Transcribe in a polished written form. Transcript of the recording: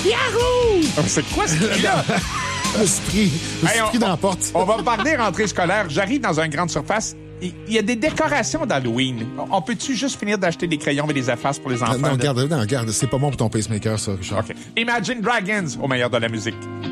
Yahoo! Oh, c'est quoi ce cri-là? Je me suis pris dans la porte. On va parler rentrée scolaire. J'arrive dans une grande surface. Il y a des décorations d'Halloween. On peut-tu juste finir d'acheter des crayons et des effaces pour les enfants? Non, regarde, c'est pas bon pour ton pacemaker, ça, Richard. OK. Imagine Dragons, au meilleur de la musique.